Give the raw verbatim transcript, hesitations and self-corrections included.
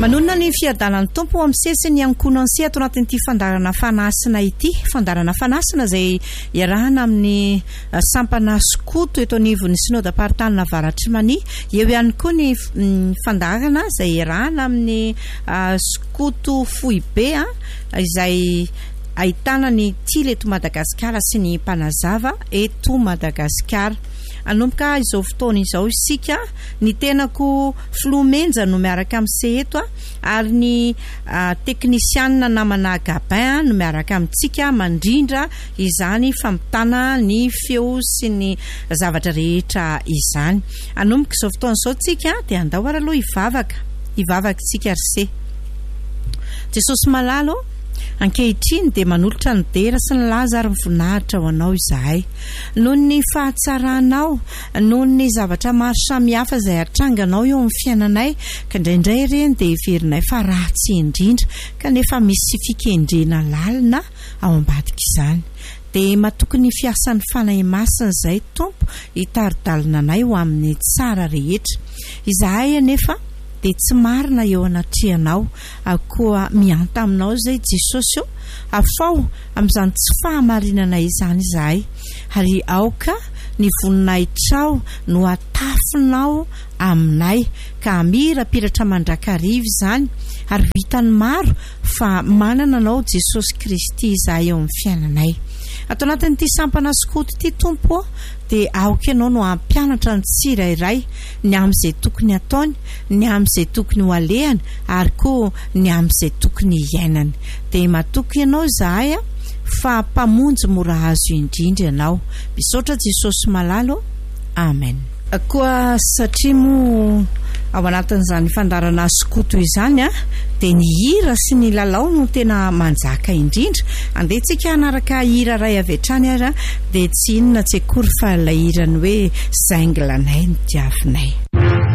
Manonona ny fiadalan'ny tompo amin'ny sesiny ankono ansia ato anatin'ity fandarana fanasina ity fandarana fanasina izay iarahana amin'ny sampana skoto eto anivon'ny synodam-paritany Avaratry Mania. Eo ihany koa ny fandarana izay iarahana amin'ny skoto Fohibe izay ahitana ny tily eto Madagasikara sy ny mpanazava eto Madagasikara. Anomboka izao fotoana izao isika ny tenako Flomenja no miaraka amin'se eto ary ny uh, teknisianina namana Gabin no miaraka amintsika mandrindra izany fampitana ny feo sy ny zavatra rehetra izany. Anomboka izao fotoana izao tsika dia andao ara aloha hivavaka hivavaka tsika rse. Jesosy malalo ankehitriny dia manolotra ny dera sy ny laza ary mivoninahitra ho anao izahay noho ny fahatsaranao, noho ny zavatra maro samihafa izay atranganao eo amin'ny fiainanay, ka indraindray ireny dia heverinay fa ratsy indrindra kanefa misy fikendrena lalina ao ambadika izany. Dia matokony fiasan'ny fanahy masina izay tompo hitaridalina anay ho amin'ny tsara rehetra. Izahay anefa dia tsy marina eo anatrianao akoa mianta aminao izay Jesosy io afao amin'izany tsy fahamarinana izany izahay ary aoka ny voninahitrao no atafinao aminay ka amirapiratra mandrakariva izany ary vitany maro fa manana anao Jesosy Kristy izahay eo amin'ny fiainanay. Ato anatin'ity sampana skoto ity tompo dia aoka ianao no ampianatra ny tsirairay ny amin'izay tokony ataony, ny amin'izay tokony ho alehany ary koa ny amin'izay tokony iainany. Dia matoky ianao izahay fa mpamonjy mora azo indrindra ianao. Misaotra Jesosy malalo. Amen. Koa satria mo ao anatin'izany fandarana skoto izany dia ny hira sy ny lalao no tena manjaka indrindra. Andehantsika hanaraka hira ray avy hatrany ary dia tsy inona tsy akory fa ilay hirany hoe sainglanay ny diavinay.